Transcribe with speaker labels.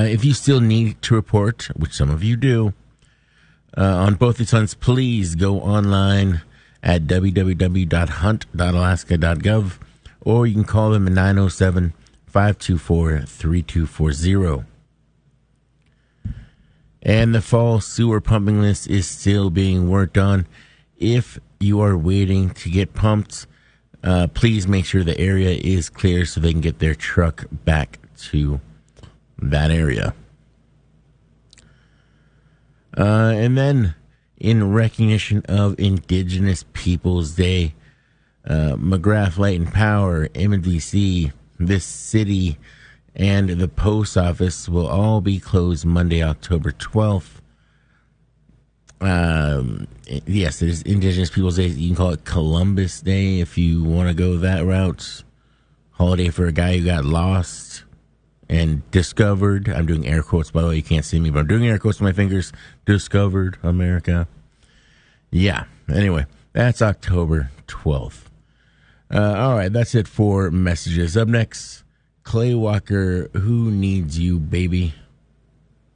Speaker 1: If you still need to report, which some of you do, on both these hunts, please go online at www.hunt.alaska.gov, or you can call them at 907-524-3240. And the fall sewer pumping list is still being worked on. If you are waiting to get pumped, please make sure the area is clear so they can get their truck back to that area. And then, in recognition of Indigenous Peoples Day, McGrath Light and Power, MDC, this city, and the post office will all be closed Monday, October 12th. Yes, it is Indigenous Peoples Day. You can call it Columbus Day if you want to go that route. Holiday for a guy who got lost and discovered. I'm doing air quotes, by the way. You can't see me, but I'm doing air quotes with my fingers. Discovered America. Yeah. Anyway, that's October 12th. All right, that's it for messages. Up next, Clay Walker, Who Needs You, Baby?